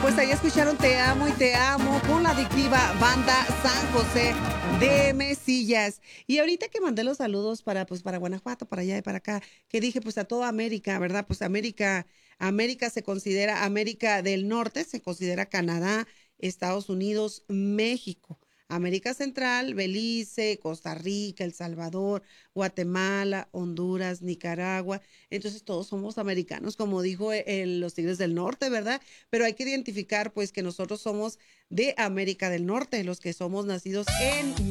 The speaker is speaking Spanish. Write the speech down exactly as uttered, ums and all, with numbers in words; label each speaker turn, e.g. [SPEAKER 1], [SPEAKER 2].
[SPEAKER 1] pues ahí escucharon Te Amo y Te Amo con la adictiva banda San José de Mesillas. Y ahorita que mandé los saludos para, pues, para Guanajuato, para allá y para acá, que dije, pues a toda América, ¿verdad? Pues América, América se considera, América del Norte se considera Canadá, Estados Unidos, México. América Central, Belice, Costa Rica, El Salvador, Guatemala, Honduras, Nicaragua. Entonces todos somos americanos, como dijo el, los Tigres del Norte, ¿verdad? Pero hay que identificar pues que nosotros somos de América del Norte, los que somos nacidos en